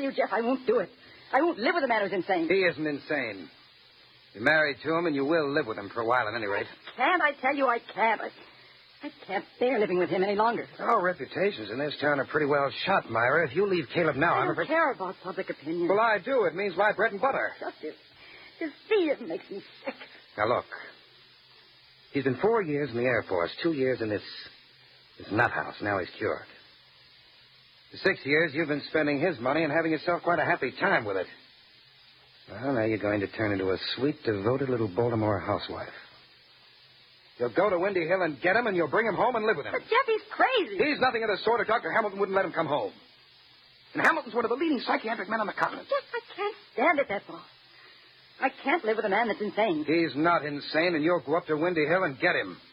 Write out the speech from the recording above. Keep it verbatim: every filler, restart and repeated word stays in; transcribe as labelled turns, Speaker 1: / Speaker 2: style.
Speaker 1: you, Jeff, I won't do it. I won't live with a man who's insane.
Speaker 2: He isn't insane. You're married to him, and you will live with him for a while at any rate.
Speaker 1: I can't, I tell you, I can't. I, I can't bear living with him any longer.
Speaker 2: Our reputations in this town are pretty well shot, Myra. If you leave Caleb now,
Speaker 1: I
Speaker 2: I'm
Speaker 1: don't
Speaker 2: afraid...
Speaker 1: care about public opinion.
Speaker 2: Well, I do. It means my bread and butter.
Speaker 1: Just to, to see it makes me sick.
Speaker 2: Now, look. He's been four years in the Air Force, two years in this... this nut house. Now he's cured. For six years, you've been spending his money and having yourself quite a happy time with it. Well, now you're going to turn into a sweet, devoted little Baltimore housewife. You'll go to Windy Hill and get him, and you'll bring him home and live with him.
Speaker 1: But Jeff, he's crazy.
Speaker 2: He's nothing of the sort, or Doctor Hamilton wouldn't let him come home. And Hamilton's one of the leading psychiatric men on the continent.
Speaker 1: Jeff, I can't stand it, that's all. I can't live with a man that's insane.
Speaker 2: He's not insane, and you'll go up to Windy Hill and get him.